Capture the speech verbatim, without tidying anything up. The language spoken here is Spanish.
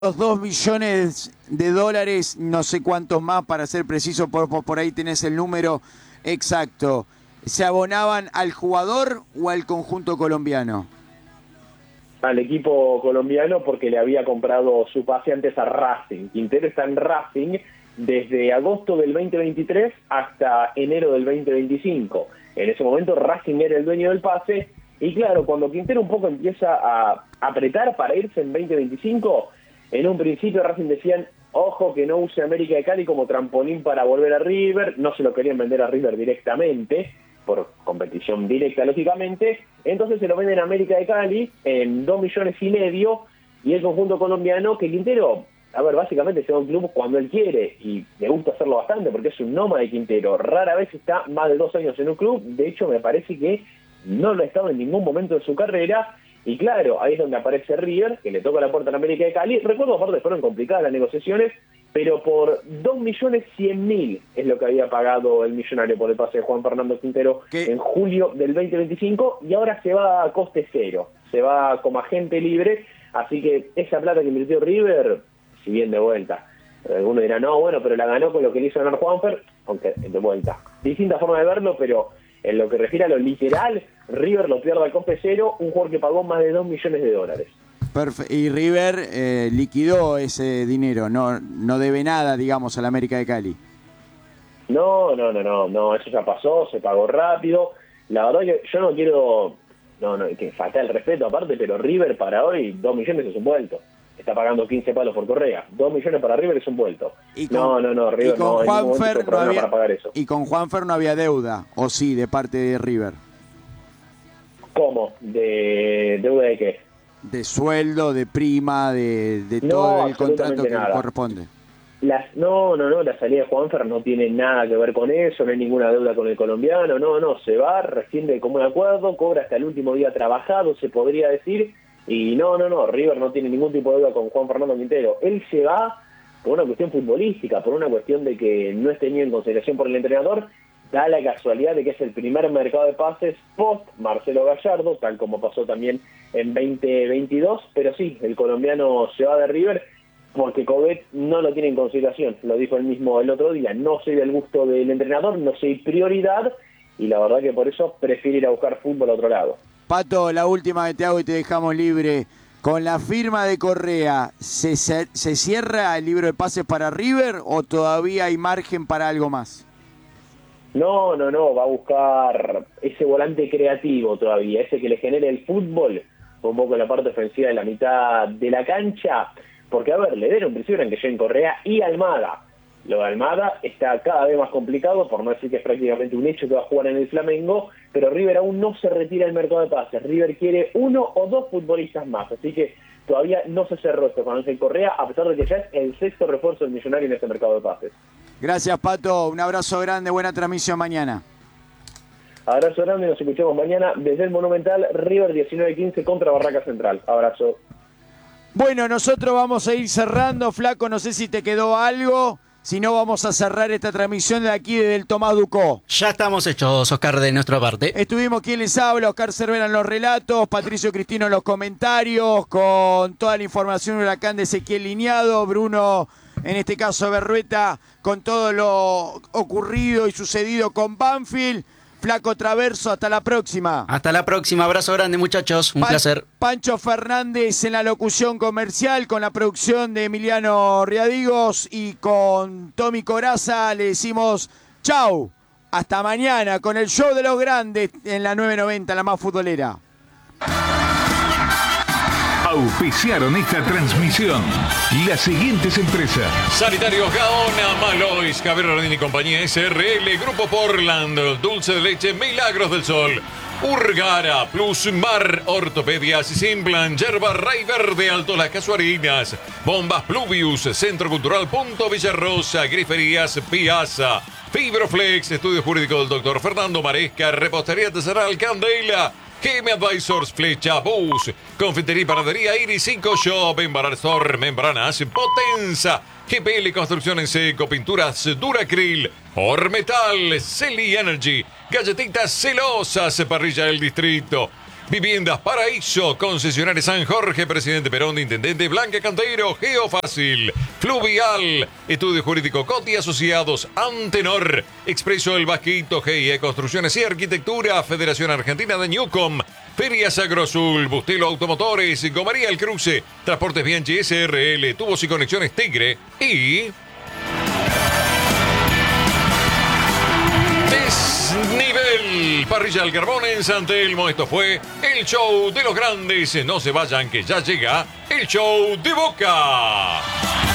Los dos millones de dólares, no sé cuántos más para ser preciso, por, por, por ahí tenés el número exacto. ¿Se abonaban al jugador o al conjunto colombiano? Al equipo colombiano, porque le había comprado su pase antes a Racing. Quintero está en Racing desde agosto del veinte veintitrés hasta enero del veinte veinticinco. En ese momento Racing era el dueño del pase y claro, cuando Quintero un poco empieza a apretar para irse en veinte veinticinco, en un principio Racing decían, ojo que no use América de Cali como trampolín para volver a River, no se lo querían vender a River directamente, por competición directa lógicamente, entonces se lo venden a América de Cali en dos millones y medio, y el conjunto colombiano que Quintero, a ver, básicamente se va a un club cuando él quiere, y le gusta hacerlo bastante porque es un nómada de Quintero, rara vez está más de dos años en un club, de hecho me parece que no lo ha estado en ningún momento de su carrera. Y claro, ahí es donde aparece River, que le toca la puerta a la América de Cali. Recuerdo, aparte, fueron complicadas las negociaciones, pero por dos millones cien mil es lo que había pagado el Millonario por el pase de Juan Fernando Quintero ¿Qué? en julio del veinte veinticinco, y ahora se va a coste cero, se va como agente libre, así que esa plata que invirtió River, si bien de vuelta, alguno dirá, no, bueno, pero la ganó con lo que le hizo ganar Juanfer, aunque de vuelta, distinta forma de verlo, pero en lo que refiere a lo literal, River lo pierde al coste cero, un jugador que pagó más de dos millones de dólares. Perfecto. Y River eh, liquidó ese dinero, no no debe nada, digamos, a la América de Cali. No, no, no, no, no, eso ya pasó, se pagó rápido. La verdad que yo no quiero, no, no, que falta el respeto aparte, pero River para hoy, dos millones es un vuelto. Está pagando quince palos por Correa. Dos millones para River es un vuelto. Y con, no, no, no, River y con no, Juanfer no había, para pagar eso. Y con Juanfer no había deuda, o sí, de parte de River. ¿Cómo? ¿De deuda de qué? De sueldo, de prima, de, de no, todo el contrato que nada. corresponde. Las, no, no, no, la salida de Juanfer no tiene nada que ver con eso, no hay ninguna deuda con el colombiano, no, no, se va, rescinde de común acuerdo, cobra hasta el último día trabajado, se podría decir, y no, no, no, River no tiene ningún tipo de deuda con Juan Fernando Quintero. Él se va por una cuestión futbolística, por una cuestión de que no es tenido en consideración por el entrenador. Da la casualidad de que es el primer mercado de pases post Marcelo Gallardo, tal como pasó también en veinte veintidós, pero sí, el colombiano se va de River porque Covet no lo tiene en consideración, lo dijo él mismo el otro día, no soy del gusto del entrenador, no soy prioridad, y la verdad que por eso prefiere ir a buscar fútbol a otro lado. Pato, la última que te hago y te dejamos libre. Con la firma de Correa, ¿se, se cierra el libro de pases para River o todavía hay margen para algo más? No, no, no, va a buscar ese volante creativo todavía, ese que le genere el fútbol, un poco en la parte ofensiva de la mitad de la cancha, porque a ver, le dieron un principio eran que Jen Correa y Almada. Lo de Almada está cada vez más complicado, por no decir que es prácticamente un hecho que va a jugar en el Flamengo, pero River aún no se retira del mercado de pases. River quiere uno o dos futbolistas más, así que todavía no se cerró esto con Ángel Correa, a pesar de que ya es el sexto refuerzo del Millonario en este mercado de pases. Gracias, Pato, un abrazo grande, buena transmisión mañana. Abrazo grande, nos escuchamos mañana desde el Monumental, River diecinueve quince contra Barraca Central. Abrazo. Bueno, nosotros vamos a ir cerrando, Flaco, no sé si te quedó algo. Si no, vamos a cerrar esta transmisión de aquí desde el Tomás Ducó. Ya estamos hechos, Oscar, de nuestra parte. Estuvimos quien les habla, Oscar Cervera en los relatos, Patricio Cristino en los comentarios, con toda la información Huracán de Ezequiel Liñado, Bruno, en este caso Berrueta, con todo lo ocurrido y sucedido con Banfield. Flaco Traverso, hasta la próxima. Hasta la próxima, abrazo grande, muchachos, un Pan- placer. Pancho Fernández en la locución comercial, con la producción de Emiliano Riadigos y con Tommy Coraza. Le decimos chau, hasta mañana con el show de los grandes en la nueve noventa, la más futbolera. Auspiciaron esta transmisión las siguientes empresas: Sanitarios Gaona, Malois, Javier Rodín y compañía S R L, Grupo Portland, Dulce de Leche, Milagros del Sol, Urgara, Plus Mar, Ortopedias, Simplan, Yerba Rey Verde, Alto Las Casuarinas, Bombas Pluvius, Centro Cultural Punto Villarrosa, Griferías Piazza, Fibroflex, Estudio Jurídico del doctor Fernando Maresca, Repostería Artesanal Candela, G M Advisors, Flecha, Bus, Confitería y Panadería Iris cinco Shop, Embarar Store, Membranas, Potenza, G P L Construcción en Seco, Pinturas Duracril, Ormetal, Celi Energy, Galletitas Celosas, Parrilla del Distrito, Viviendas Paraíso, concesionario San Jorge, Presidente Perón de Intendente, Blanca Cantero, Geofácil, Fluvial, Estudio Jurídico Coti Asociados, Antenor, Expreso El Vasquito, G I E Construcciones y Arquitectura, Federación Argentina de Newcom, Ferias Agrosul, Bustelo Automotores, Gomaría El Cruce, Transportes Bianchi S R L, Tubos y Conexiones Tigre y... Desnivel, Parrilla al Carbón en San Telmo. Esto fue el show de los grandes. No se vayan que ya llega el show de Boca.